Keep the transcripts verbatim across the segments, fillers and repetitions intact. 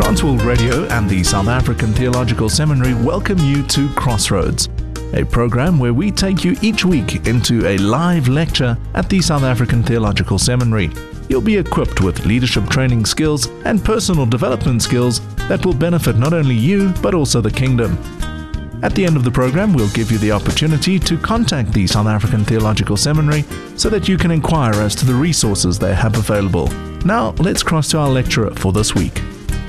Transworld Radio and the South African Theological Seminary welcome you to Crossroads, a program where we take you each week into a live lecture at the South African Theological Seminary. You'll be equipped with leadership training skills and personal development skills that will benefit not only you, but also the kingdom. At the end of the program, we'll give you the opportunity to contact the South African Theological Seminary so that you can inquire as to the resources they have available. Now, let's cross to our lecturer for this week.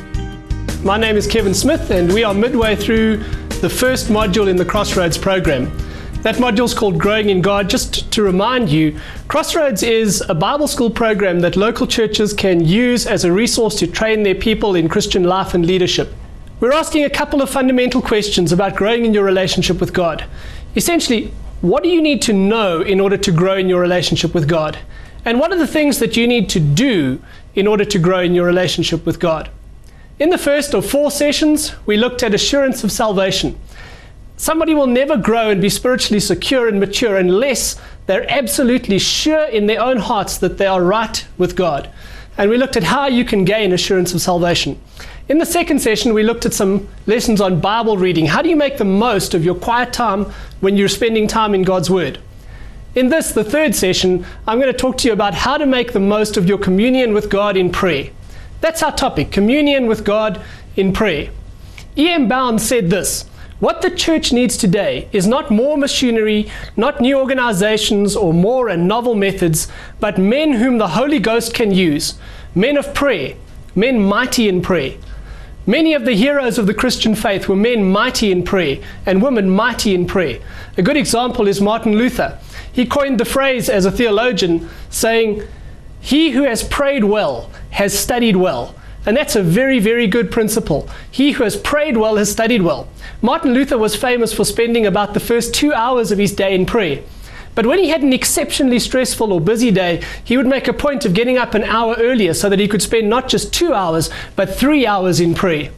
My name is Kevin Smith, and we are midway through the first module in the Crossroads program. That module is called Growing in God. Just to remind you, Crossroads is a Bible school program that local churches can use as a resource to train their people in Christian life and leadership. We're asking a couple of fundamental questions about growing in your relationship with God. Essentially, what do you need to know in order to grow in your relationship with God? And what are the things that you need to do in order to grow in your relationship with God? In the first of four sessions, we looked at assurance of salvation. Somebody will never grow and be spiritually secure and mature unless they're absolutely sure in their own hearts that they are right with God. And we looked at how you can gain assurance of salvation. In the second session, we looked at some lessons on Bible reading. How do you make the most of your quiet time when you're spending time in God's Word? In this, the third session, I'm going to talk to you about how to make the most of your communion with God in prayer. That's our topic, communion with God in prayer. E M Bounds said this: what the church needs today is not more machinery, not new organizations or more and novel methods, but men whom the Holy Ghost can use, men of prayer, men mighty in prayer. Many of the heroes of the Christian faith were men mighty in prayer and women mighty in prayer. A good example is Martin Luther. He coined the phrase as a theologian, saying, "He who has prayed well has studied well." And that's a very, very good principle. He who has prayed well has studied well. Martin Luther was famous for spending about the first two hours of his day in prayer. But when he had an exceptionally stressful or busy day, he would make a point of getting up an hour earlier so that he could spend not just two hours, but three hours in prayer.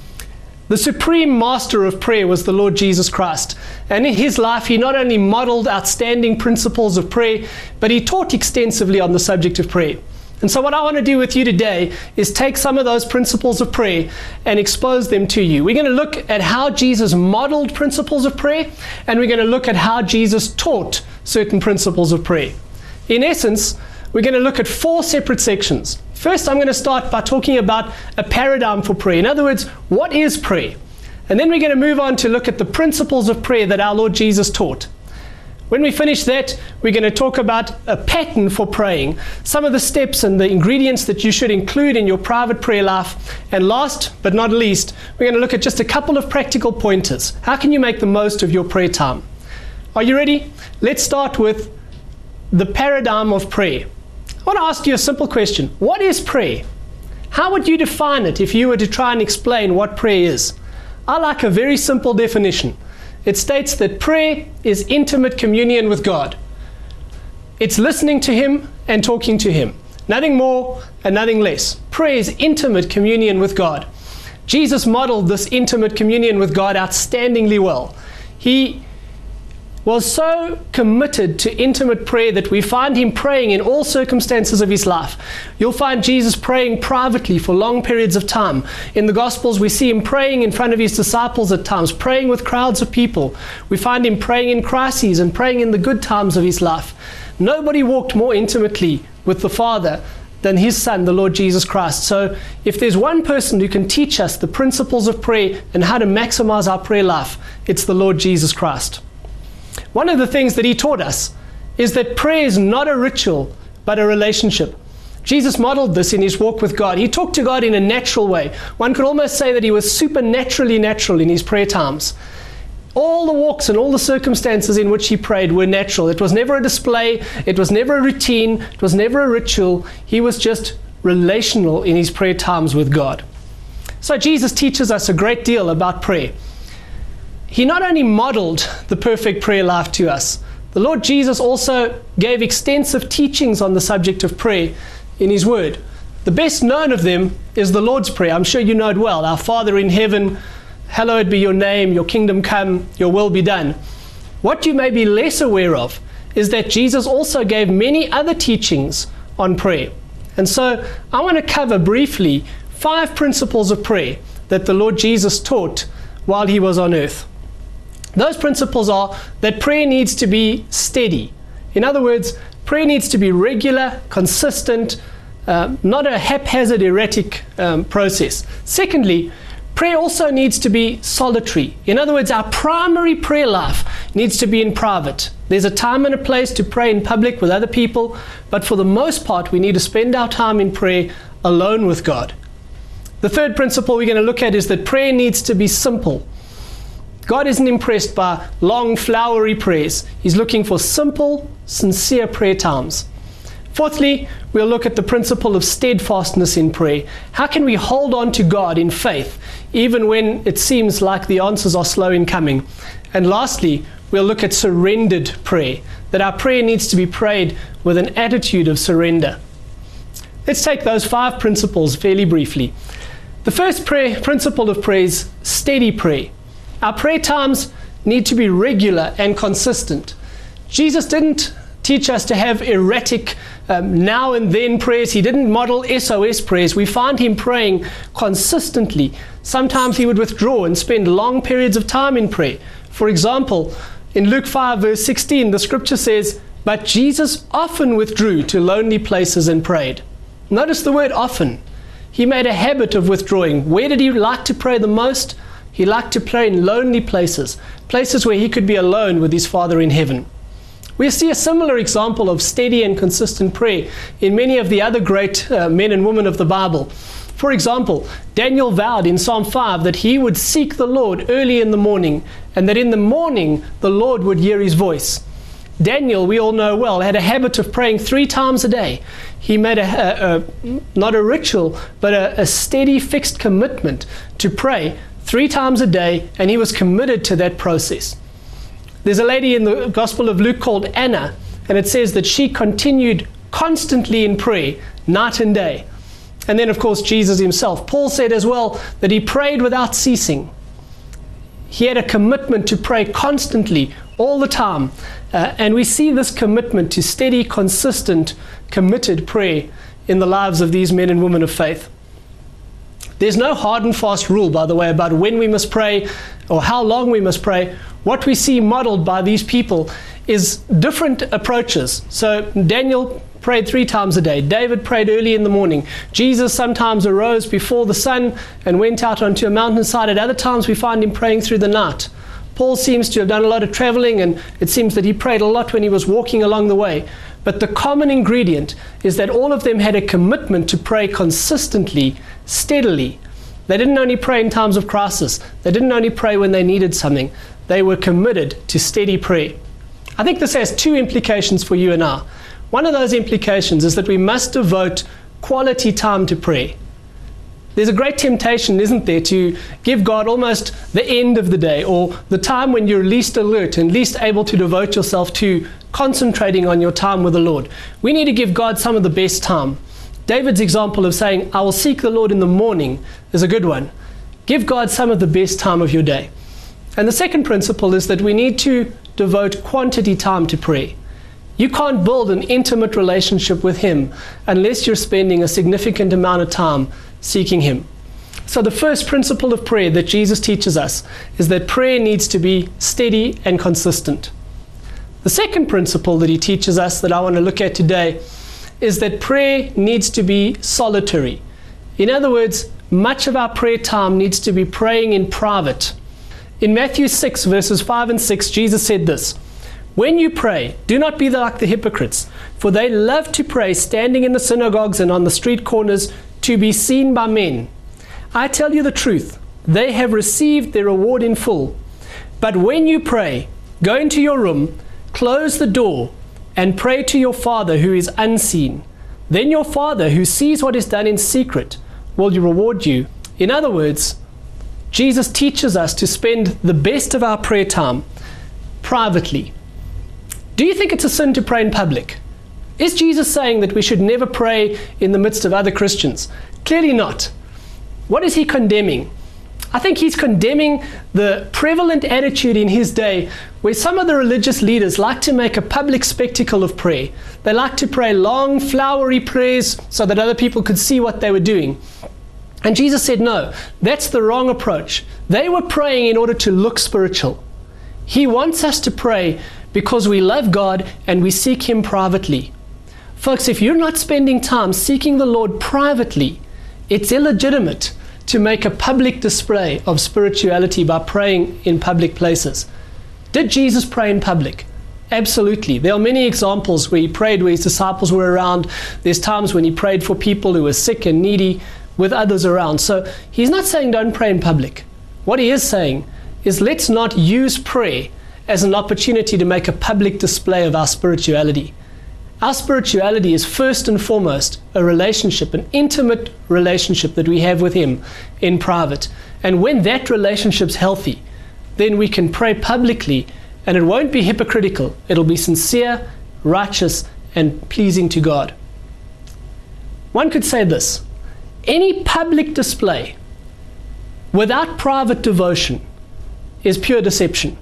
The supreme master of prayer was the Lord Jesus Christ. And in his life, he not only modeled outstanding principles of prayer, but he taught extensively on the subject of prayer. And so what I want to do with you today is take some of those principles of prayer and expose them to you. We're going to look at how Jesus modeled principles of prayer, and we're going to look at how Jesus taught certain principles of prayer. In essence, we're going to look at four separate sections. First, I'm going to start by talking about a paradigm for prayer. In other words, what is prayer? And then we're going to move on to look at the principles of prayer that our Lord Jesus taught. When we finish that, we're going to talk about a pattern for praying, some of the steps and the ingredients that you should include in your private prayer life. And last but not least, we're going to look at just a couple of practical pointers. How can you make the most of your prayer time? Are you ready? Let's start with the paradigm of prayer. I want to ask you a simple question. What is prayer? How would you define it if you were to try and explain what prayer is? I like a very simple definition. It states that prayer is intimate communion with God. It's listening to Him and talking to Him. Nothing more and nothing less. Prayer is intimate communion with God. Jesus modeled this intimate communion with God outstandingly well. He was so committed to intimate prayer that we find Him praying in all circumstances of His life. You'll find Jesus praying privately for long periods of time. In the Gospels, we see Him praying in front of His disciples at times, praying with crowds of people. We find Him praying in crises and praying in the good times of His life. Nobody walked more intimately with the Father than His Son, the Lord Jesus Christ. So if there's one person who can teach us the principles of prayer and how to maximize our prayer life, it's the Lord Jesus Christ. One of the things that He taught us is that prayer is not a ritual, but a relationship. Jesus modeled this in His walk with God. He talked to God in a natural way. One could almost say that He was supernaturally natural in His prayer times. All the walks and all the circumstances in which He prayed were natural. It was never a display. It was never a routine. It was never a ritual. He was just relational in His prayer times with God. So Jesus teaches us a great deal about prayer. He not only modeled the perfect prayer life to us, the Lord Jesus also gave extensive teachings on the subject of prayer in His Word. The best known of them is the Lord's Prayer. I'm sure you know it well. Our Father in heaven, hallowed be your name, your kingdom come, your will be done. What you may be less aware of is that Jesus also gave many other teachings on prayer. And so I want to cover briefly five principles of prayer that the Lord Jesus taught while he was on earth. Those principles are that prayer needs to be steady. In other words, prayer needs to be regular, consistent, uh, not a haphazard, erratic um, process. Secondly, prayer also needs to be solitary. In other words, our primary prayer life needs to be in private. There's a time and a place to pray in public with other people, but for the most part, we need to spend our time in prayer alone with God. The third principle we're going to look at is that prayer needs to be simple. God isn't impressed by long, flowery prayers. He's looking for simple, sincere prayer times. Fourthly, we'll look at the principle of steadfastness in prayer. How can we hold on to God in faith, even when it seems like the answers are slow in coming? And lastly, we'll look at surrendered prayer, that our prayer needs to be prayed with an attitude of surrender. Let's take those five principles fairly briefly. The first prayer, principle of prayer is steady prayer. Our prayer times need to be regular and consistent. Jesus didn't teach us to have erratic um, now and then prayers. He didn't model S O S prayers. We find him praying consistently. Sometimes he would withdraw and spend long periods of time in prayer. For example, in Luke five verse sixteen, the scripture says, "But Jesus often withdrew to lonely places and prayed." Notice the word often. He made a habit of withdrawing. Where did he like to pray the most? He liked to pray in lonely places, places where he could be alone with his Father in heaven. We see a similar example of steady and consistent prayer in many of the other great uh, men and women of the Bible. For example, Daniel vowed in Psalm five that he would seek the Lord early in the morning, and that in the morning the Lord would hear his voice. Daniel, we all know well, had a habit of praying three times a day. He made a, a, a not a ritual, but a, a steady, fixed commitment to pray three times a day, and he was committed to that process. There's a lady in the Gospel of Luke called Anna, and it says that she continued constantly in prayer, night and day. And then, of course, Jesus himself. Paul said as well that he prayed without ceasing. He had a commitment to pray constantly, all the time. Uh, and we see this commitment to steady, consistent, committed prayer in the lives of these men and women of faith. There's no hard and fast rule, by the way, about when we must pray or how long we must pray. What we see modeled by these people is different approaches. So Daniel prayed three times a day. David prayed early in the morning. Jesus sometimes arose before the sun and went out onto a mountainside. At other times we find him praying through the night. Paul seems to have done a lot of traveling, and it seems that he prayed a lot when he was walking along the way. But the common ingredient is that all of them had a commitment to pray consistently, steadily. They didn't only pray in times of crisis. They didn't only pray when they needed something. They were committed to steady prayer. I think this has two implications for you and I. One of those implications is that we must devote quality time to prayer. There's a great temptation, isn't there, to give God almost the end of the day, or the time when you're least alert and least able to devote yourself to concentrating on your time with the Lord. We need to give God some of the best time. David's example of saying, "I will seek the Lord in the morning," is a good one. Give God some of the best time of your day. And the second principle is that we need to devote quantity time to prayer. You can't build an intimate relationship with Him unless you're spending a significant amount of time seeking Him. So the first principle of prayer that Jesus teaches us is that prayer needs to be steady and consistent. The second principle that He teaches us that I want to look at today is that prayer needs to be solitary. In other words, much of our prayer time needs to be praying in private. In Matthew six, verses five and six, Jesus said this, "When you pray, do not be like the hypocrites, for they love to pray standing in the synagogues and on the street corners to be seen by men. I tell you the truth, they have received their reward in full. But when you pray, go into your room, close the door, and pray to your Father who is unseen. Then your Father who sees what is done in secret will reward you." In other words, Jesus teaches us to spend the best of our prayer time privately. Do you think it's a sin to pray in public? Is Jesus saying that we should never pray in the midst of other Christians? Clearly not. What is He condemning? I think He's condemning the prevalent attitude in His day where some of the religious leaders like to make a public spectacle of prayer. They like to pray long, flowery prayers so that other people could see what they were doing. And Jesus said, no, that's the wrong approach. They were praying in order to look spiritual. He wants us to pray because we love God and we seek Him privately. Folks, if you're not spending time seeking the Lord privately, it's illegitimate to make a public display of spirituality by praying in public places. Did Jesus pray in public? Absolutely. There are many examples where He prayed where His disciples were around. There's times when He prayed for people who were sick and needy with others around. So He's not saying don't pray in public. What He is saying is let's not use prayer as an opportunity to make a public display of our spirituality. Our spirituality is first and foremost a relationship, an intimate relationship that we have with Him in private. And when that relationship's healthy, then we can pray publicly, and it won't be hypocritical. It'll be sincere, righteous, and pleasing to God. One could say this: any public display without private devotion is pure deception.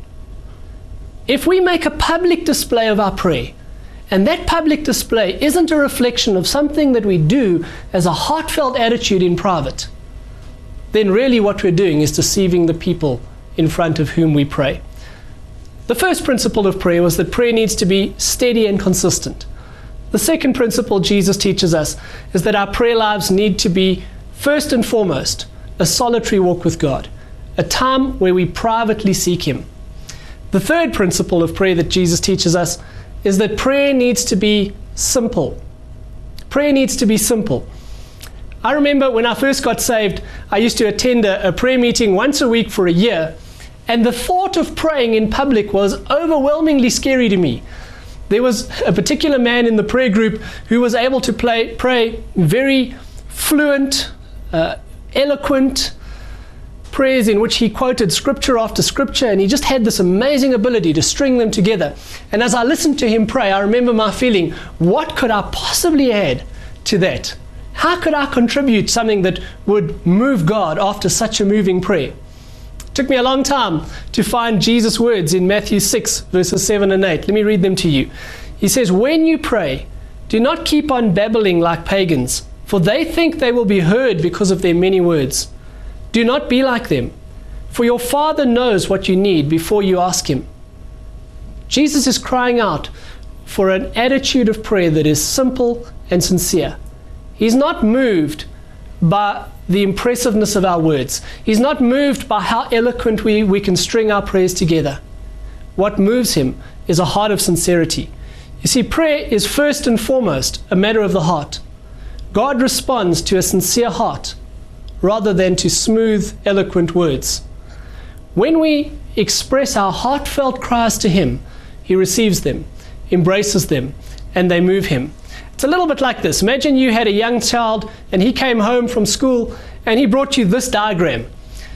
If we make a public display of our prayer, and that public display isn't a reflection of something that we do as a heartfelt attitude in private, then really what we're doing is deceiving the people in front of whom we pray. The first principle of prayer was that prayer needs to be steady and consistent. The second principle Jesus teaches us is that our prayer lives need to be, first and foremost, a solitary walk with God, a time where we privately seek Him. The third principle of prayer that Jesus teaches us is that prayer needs to be simple. Prayer needs to be simple. I remember when I first got saved, I used to attend a, a prayer meeting once a week for a year, and the thought of praying in public was overwhelmingly scary to me. There was a particular man in the prayer group who was able to play, pray very fluent, uh, eloquent prayers in which he quoted scripture after scripture, and he just had this amazing ability to string them together. And as I listened to him pray, I remember my feeling, what could I possibly add to that? How could I contribute something that would move God after such a moving prayer? It took me a long time to find Jesus' words in Matthew six, verses seven and eight. Let me read them to you. He says, "When you pray, do not keep on babbling like pagans, for they think they will be heard because of their many words. Do not be like them, for your Father knows what you need before you ask Him." Jesus is crying out for an attitude of prayer that is simple and sincere. He's not moved by the impressiveness of our words. He's not moved by how eloquent we, we can string our prayers together. What moves Him is a heart of sincerity. You see, prayer is first and foremost a matter of the heart. God responds to a sincere heart rather than to smooth, eloquent words. When we express our heartfelt cries to Him, He receives them, embraces them, and they move Him. It's a little bit like this. Imagine you had a young child and he came home from school and he brought you this diagram.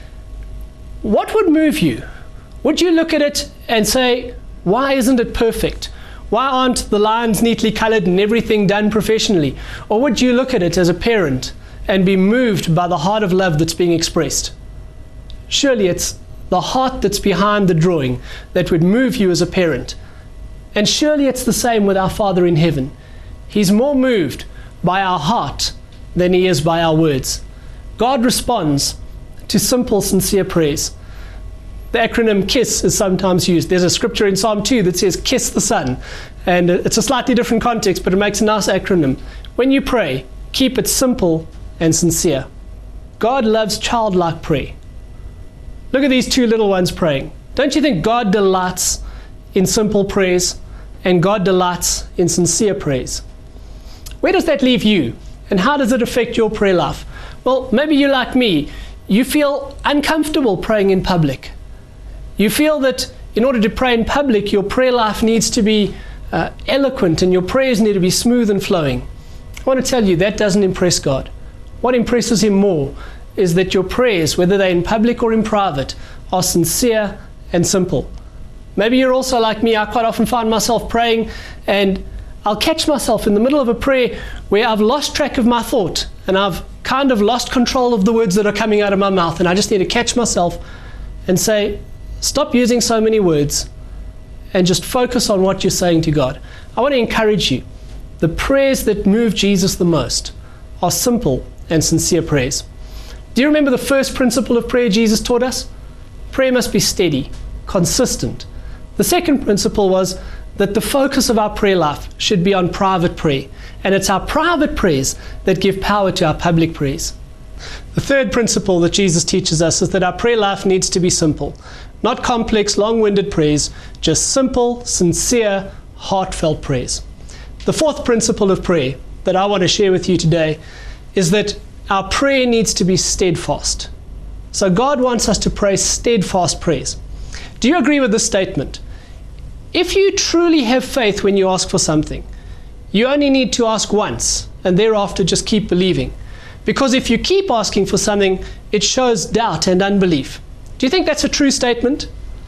What would move you? Would you look at it and say, why isn't it perfect? Why aren't the lines neatly colored and everything done professionally? Or would you look at it as a parent and be moved by the heart of love that's being expressed? Surely it's the heart that's behind the drawing that would move you as a parent. And surely it's the same with our Father in heaven. He's more moved by our heart than He is by our words. God responds to simple, sincere prayers. The acronym KISS is sometimes used. There's a scripture in Psalm two that says, "Kiss the Son." And it's a slightly different context, but it makes a nice acronym. When you pray, keep it simple and sincere. God loves childlike prayer. Look at these two little ones praying. Don't you think God delights in simple prayers, and God delights in sincere prayers? Where does that leave you, and how does it affect your prayer life? Well, maybe you're like me. You feel uncomfortable praying in public. You feel that in order to pray in public, your prayer life needs to be uh, eloquent and your prayers need to be smooth and flowing. I want to tell you that doesn't impress God. What impresses Him more is that your prayers, whether they're in public or in private, are sincere and simple. Maybe you're also like me. I quite often find myself praying and I'll catch myself in the middle of a prayer where I've lost track of my thought and I've kind of lost control of the words that are coming out of my mouth, and I just need to catch myself and say, stop using so many words and just focus on what you're saying to God. I want to encourage you. The prayers that move Jesus the most are simple and sincere prayers. Do you remember the first principle of prayer Jesus taught us? Prayer must be steady, consistent. The second principle was that the focus of our prayer life should be on private prayer, and it's our private prayers that give power to our public prayers. The third principle that Jesus teaches us is that our prayer life needs to be simple, not complex, long-winded prayers, just simple, sincere, heartfelt prayers. The fourth principle of prayer that I want to share with you today is that our prayer needs to be steadfast. So God wants us to pray steadfast prayers. Do you agree with this statement? If you truly have faith when you ask for something, you only need to ask once and thereafter just keep believing. Because if you keep asking for something, it shows doubt and unbelief. Do you think that's a true statement?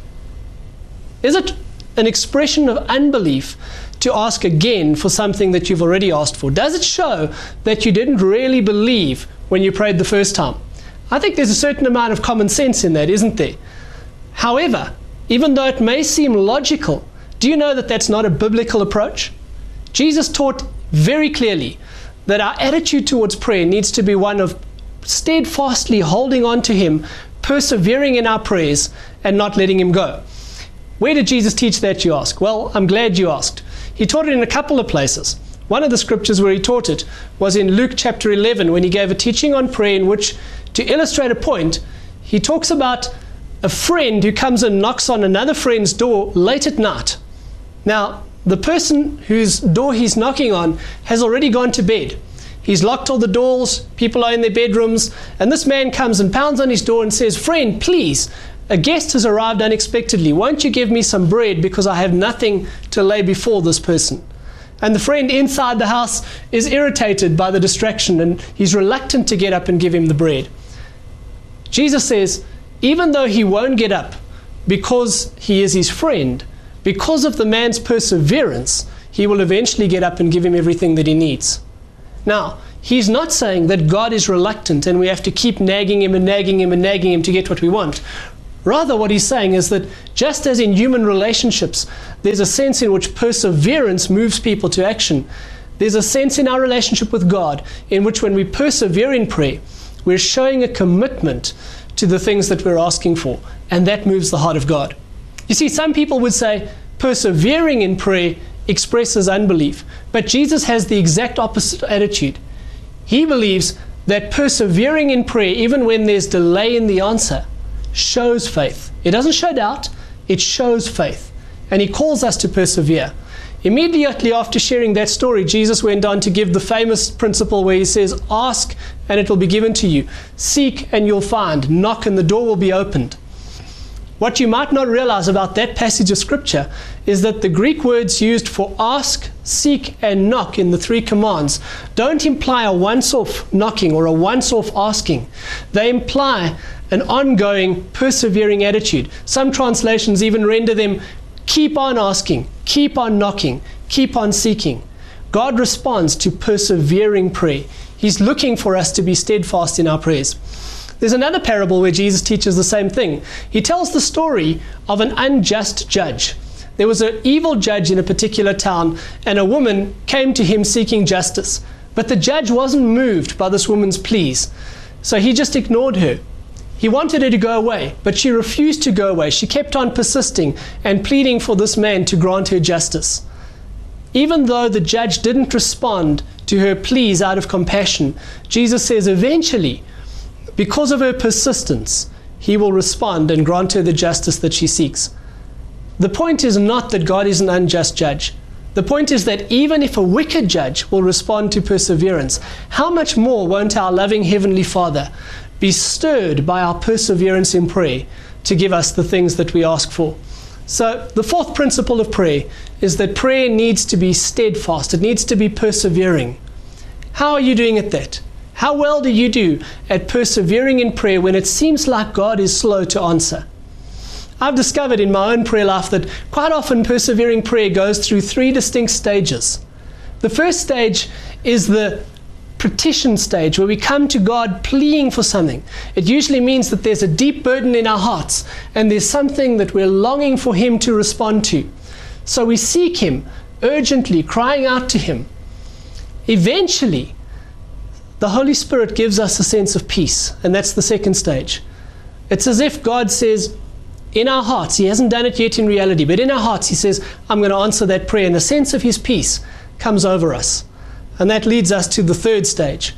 Is it an expression of unbelief to ask again for something that you've already asked for? Does it show that you didn't really believe when you prayed the first time? I think there's a certain amount of common sense in that, isn't there? However, even though it may seem logical, do you know that that's not a biblical approach? Jesus taught very clearly that our attitude towards prayer needs to be one of steadfastly holding on to Him, persevering in our prayers, and not letting Him go. Where did Jesus teach that, you ask? Well, I'm glad you asked. He taught it in a couple of places. One of the scriptures where He taught it was in Luke chapter eleven, when He gave a teaching on prayer in which, to illustrate a point, He talks about a friend who comes and knocks on another friend's door late at night. Now, the person whose door he's knocking on has already gone to bed. He's locked all the doors, people are in their bedrooms, and this man comes and pounds on his door and says, "Friend, please, a guest has arrived unexpectedly. Won't you give me some bread because I have nothing to lay before this person?" And the friend inside the house is irritated by the distraction, and he's reluctant to get up and give him the bread. Jesus says, even though he won't get up because he is his friend, because of the man's perseverance, he will eventually get up and give him everything that he needs. Now, he's not saying that God is reluctant and we have to keep nagging him and nagging him and nagging him to get what we want. Rather, what he's saying is that just as in human relationships, there's a sense in which perseverance moves people to action, there's a sense in our relationship with God in which when we persevere in prayer, we're showing a commitment to the things that we're asking for, and that moves the heart of God. You see, some people would say persevering in prayer expresses unbelief, but Jesus has the exact opposite attitude. He believes that persevering in prayer, even when there's delay in the answer, shows faith. It doesn't show doubt, it shows faith. And he calls us to persevere. Immediately after sharing that story, Jesus went on to give the famous principle where he says, ask and it will be given to you. Seek and you'll find. Knock and the door will be opened. What you might not realize about that passage of scripture is that the Greek words used for ask, seek, and knock in the three commands don't imply a once-off knocking or a once-off asking. They imply an ongoing, persevering attitude. Some translations even render them keep on asking, keep on knocking, keep on seeking. God responds to persevering prayer. He's looking for us to be steadfast in our prayers. There's another parable where Jesus teaches the same thing. He tells the story of an unjust judge. There was an evil judge in a particular town, and a woman came to him seeking justice. But the judge wasn't moved by this woman's pleas, so he just ignored her. He wanted her to go away, but she refused to go away. She kept on persisting and pleading for this man to grant her justice. Even though the judge didn't respond to her pleas out of compassion, Jesus says eventually, because of her persistence, he will respond and grant her the justice that she seeks. The point is not that God is an unjust judge. The point is that even if a wicked judge will respond to perseverance, how much more won't our loving Heavenly Father be stirred by our perseverance in prayer to give us the things that we ask for? So the fourth principle of prayer is that prayer needs to be steadfast. It needs to be persevering. How are you doing at that? How well do you do at persevering in prayer when it seems like God is slow to answer? I've discovered in my own prayer life that quite often persevering prayer goes through three distinct stages. The first stage is the petition stage, where we come to God pleading for something. It usually means that there's a deep burden in our hearts and there's something that we're longing for Him to respond to. So we seek Him urgently, crying out to Him. Eventually, the Holy Spirit gives us a sense of peace, and that's the second stage. It's as if God says, in our hearts, He hasn't done it yet in reality, but in our hearts He says, I'm going to answer that prayer, and a sense of His peace comes over us. And that leads us to the third stage,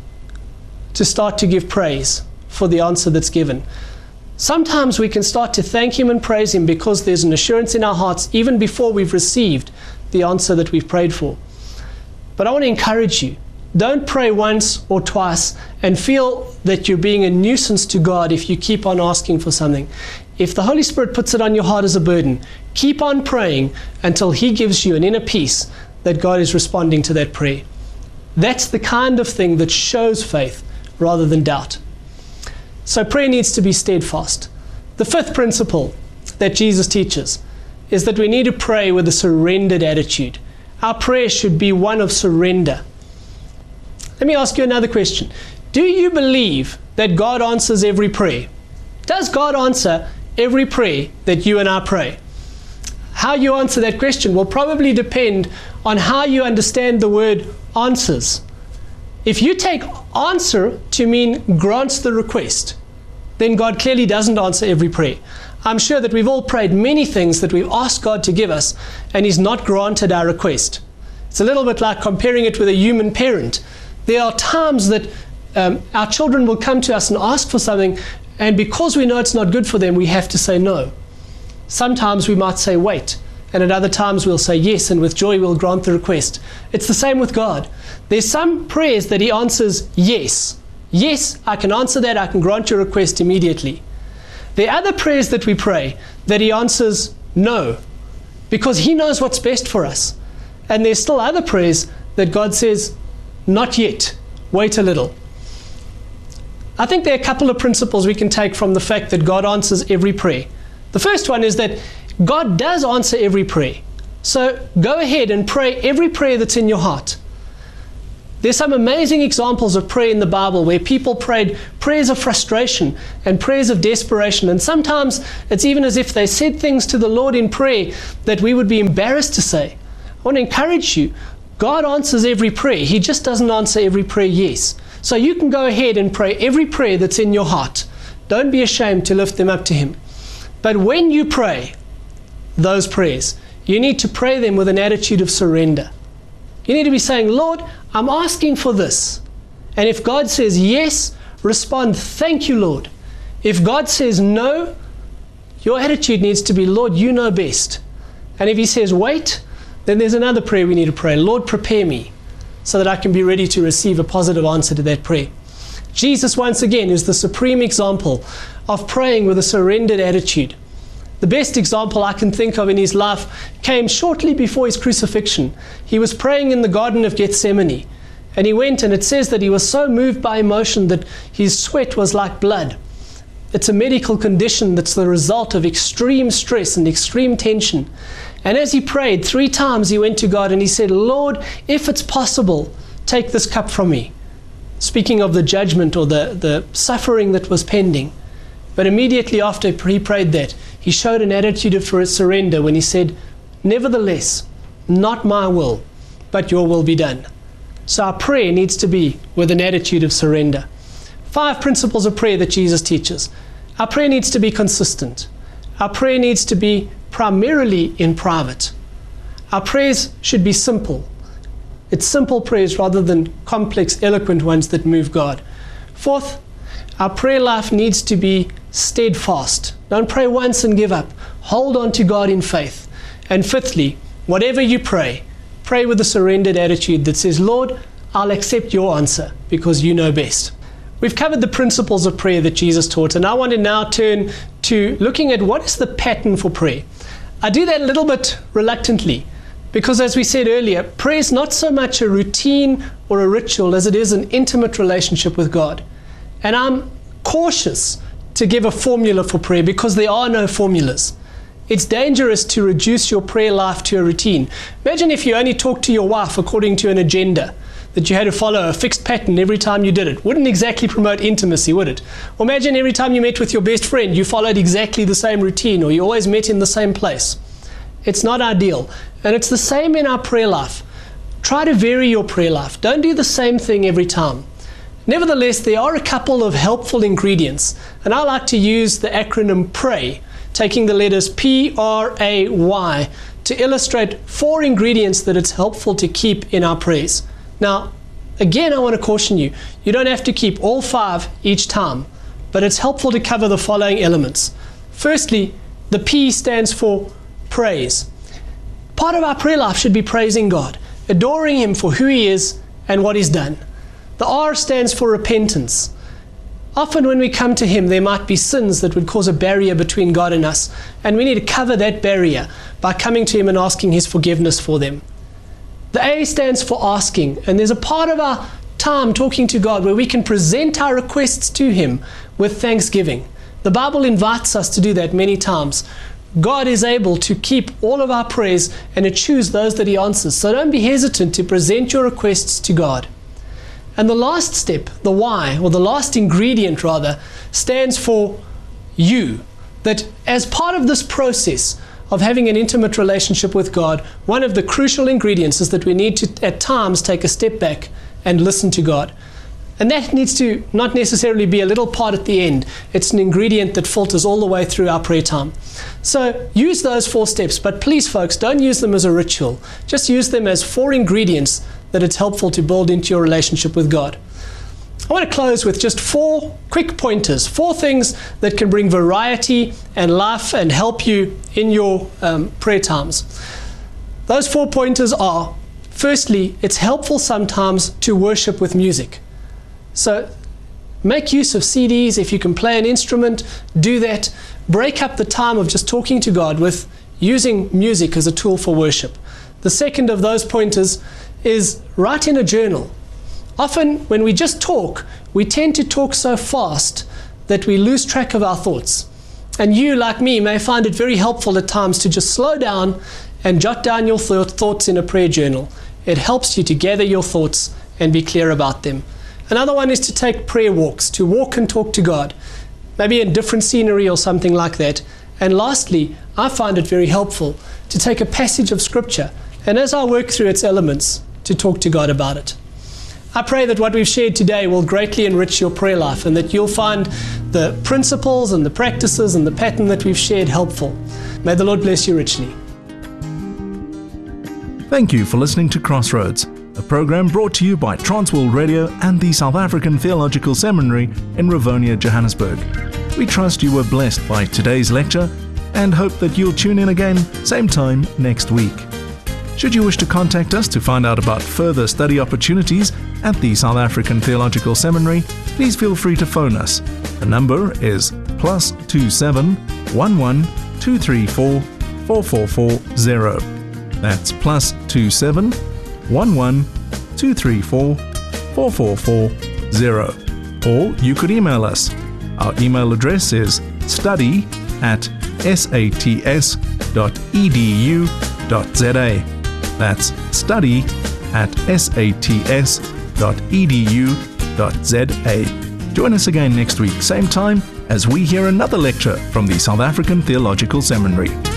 to start to give praise for the answer that's given. Sometimes we can start to thank Him and praise Him because there's an assurance in our hearts even before we've received the answer that we've prayed for. But I want to encourage you, don't pray once or twice and feel that you're being a nuisance to God if you keep on asking for something. If the Holy Spirit puts it on your heart as a burden, keep on praying until He gives you an inner peace that God is responding to that prayer. That's the kind of thing that shows faith rather than doubt. So prayer needs to be steadfast. The fifth principle that Jesus teaches is that we need to pray with a surrendered attitude. Our prayer should be one of surrender. Let me ask you another question. Do you believe that God answers every prayer? Does God answer every prayer that you and I pray? How you answer that question will probably depend on how you understand the word answers. If you take answer to mean grants the request, then God clearly doesn't answer every prayer. I'm sure that we've all prayed many things that we've asked God to give us, and He's not granted our request. It's a little bit like comparing it with a human parent. There are times that um, our children will come to us and ask for something, and because we know it's not good for them, we have to say no. Sometimes we might say wait, and at other times we'll say yes, and with joy we'll grant the request. It's the same with God. There's some prayers that He answers yes. Yes, I can answer that, I can grant your request immediately. There are other prayers that we pray that He answers no, because He knows what's best for us. And there's still other prayers that God says, not yet, wait a little. I think there are a couple of principles we can take from the fact that God answers every prayer. The first one is that God does answer every prayer. So go ahead and pray every prayer that's in your heart. There's some amazing examples of prayer in the Bible where people prayed prayers of frustration and prayers of desperation. And sometimes it's even as if they said things to the Lord in prayer that we would be embarrassed to say. I want to encourage you. God answers every prayer. He just doesn't answer every prayer yes. So you can go ahead and pray every prayer that's in your heart. Don't be ashamed to lift them up to Him. But when you pray those prayers, you need to pray them with an attitude of surrender. You need to be saying, Lord, I'm asking for this. And if God says yes, respond, thank you, Lord. If God says no, your attitude needs to be, Lord, you know best. And if He says wait, then there's another prayer we need to pray. Lord, prepare me so that I can be ready to receive a positive answer to that prayer. Jesus, once again, is the supreme example of praying with a surrendered attitude. The best example I can think of in His life came shortly before His crucifixion. He was praying in the Garden of Gethsemane, and He went, and it says that He was so moved by emotion that His sweat was like blood. It's a medical condition that's the result of extreme stress and extreme tension. And as He prayed, three times He went to God and He said, Lord, if it's possible, take this cup from me. Speaking of the judgment or the, the suffering that was pending. But immediately after He prayed that, He showed an attitude of surrender when He said, nevertheless, not my will, but your will be done. So our prayer needs to be with an attitude of surrender. Five principles of prayer that Jesus teaches. Our prayer needs to be consistent. Our prayer needs to be primarily in private. Our prayers should be simple. It's simple prayers rather than complex, eloquent ones that move God. Fourth, our prayer life needs to be steadfast. Don't pray once and give up. Hold on to God in faith. And fifthly, whatever you pray, pray with a surrendered attitude that says, Lord, I'll accept your answer because you know best. We've covered the principles of prayer that Jesus taught, and I want to now turn to looking at what is the pattern for prayer. I do that a little bit reluctantly because, as we said earlier, prayer is not so much a routine or a ritual as it is an intimate relationship with God. And I'm cautious to give a formula for prayer because there are no formulas. It's dangerous to reduce your prayer life to a routine. Imagine if you only talked to your wife according to an agenda, that you had to follow a fixed pattern every time you did it. Wouldn't exactly promote intimacy, would it? Or imagine every time you met with your best friend, you followed exactly the same routine, or you always met in the same place. It's not ideal. And it's the same in our prayer life. Try to vary your prayer life. Don't do the same thing every time. Nevertheless, there are a couple of helpful ingredients, and I like to use the acronym PRAY, taking the letters P R A Y, to illustrate four ingredients that it's helpful to keep in our prayers. Now, again, I want to caution you, you don't have to keep all five each time, but it's helpful to cover the following elements. Firstly, the P stands for praise. Part of our prayer life should be praising God, adoring Him for who He is and what He's done. The R stands for repentance. Often when we come to Him, there might be sins that would cause a barrier between God and us, and we need to cover that barrier by coming to Him and asking His forgiveness for them. The A stands for asking, and there's a part of our time talking to God where we can present our requests to Him with thanksgiving. The Bible invites us to do that many times. God is able to keep all of our prayers and to choose those that He answers. So don't be hesitant to present your requests to God. And the last step, the Y, or the last ingredient rather, stands for you. That as part of this process of having an intimate relationship with God, one of the crucial ingredients is that we need to at times take a step back and listen to God. And that needs to not necessarily be a little part at the end. It's an ingredient that filters all the way through our prayer time. So use those four steps, but please folks, don't use them as a ritual. Just use them as four ingredients that it's helpful to build into your relationship with God. I want to close with just four quick pointers, four things that can bring variety and life and help you in your um, prayer times. Those four pointers are, firstly, it's helpful sometimes to worship with music. So make use of C Ds. If you can play an instrument, do that. Break up the time of just talking to God with using music as a tool for worship. The second of those pointers is write in a journal. Often when we just talk, we tend to talk so fast that we lose track of our thoughts. And you, like me, may find it very helpful at times to just slow down and jot down your th- thoughts in a prayer journal. It helps you to gather your thoughts and be clear about them. Another one is to take prayer walks, to walk and talk to God, maybe in different scenery or something like that. And lastly, I find it very helpful to take a passage of Scripture, and as I work through its elements, to talk to God about it. I pray that what we've shared today will greatly enrich your prayer life, and that you'll find the principles and the practices and the pattern that we've shared helpful. May the Lord bless you richly. Thank you for listening to Crossroads, a program brought to you by Transworld Radio and the South African Theological Seminary in Rivonia, Johannesburg. We trust you were blessed by today's lecture and hope that you'll tune in again same time next week. Should you wish to contact us to find out about further study opportunities at the South African Theological Seminary, please feel free to phone us. The number is plus two seven one one two three four four four four zero. That's plus two seven one one two three four four four four zero. Or you could email us. Our email address is study at sats dot e d u dot z a. That's study at sats dot e d u dot z a. Join us again next week, same time, as we hear another lecture from the South African Theological Seminary.